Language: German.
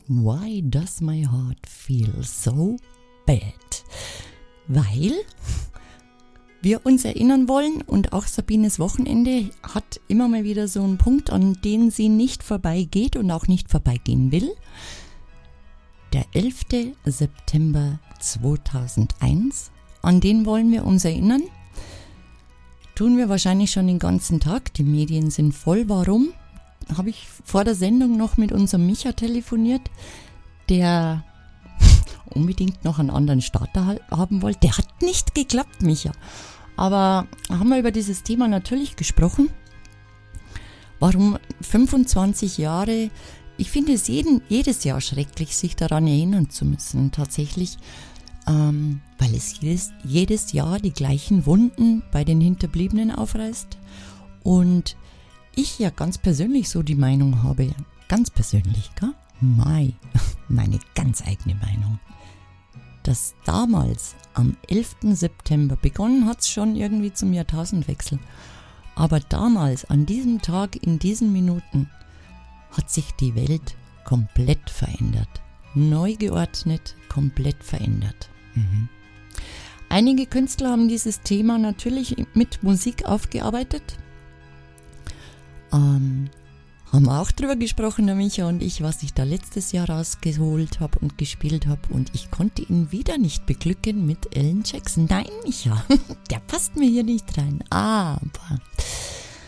Why does my heart feel so bad? Weil wir uns erinnern wollen und auch Sabines Wochenende hat immer mal wieder so einen Punkt, an den sie nicht vorbeigeht und auch nicht vorbeigehen will. Der 11. September 2001, an den wollen wir uns erinnern. Tun wir wahrscheinlich schon den ganzen Tag, die Medien sind voll. Warum? Habe ich vor der Sendung noch mit unserem Micha telefoniert, der unbedingt noch einen anderen Starter haben wollte. Der hat nicht geklappt, Micha. Aber haben wir über dieses Thema natürlich gesprochen. Warum 25 Jahre? Ich finde es jedes Jahr schrecklich, sich daran erinnern zu müssen. Tatsächlich, weil es jedes Jahr die gleichen Wunden bei den Hinterbliebenen aufreißt. Und ich ja ganz persönlich so die Meinung habe, ganz persönlich, gell? Meine ganz eigene Meinung, dass damals am 11. September, begonnen hat es schon irgendwie zum Jahrtausendwechsel, aber damals, an diesem Tag, in diesen Minuten, hat sich die Welt komplett verändert. Neu geordnet, komplett verändert. Einige Künstler haben dieses Thema natürlich mit Musik aufgearbeitet. Haben auch drüber gesprochen, der Micha und ich, was ich da letztes Jahr rausgeholt habe und gespielt habe. Und ich konnte ihn wieder nicht beglücken mit Alan Jackson. Nein, Micha, der passt mir hier nicht rein. Aber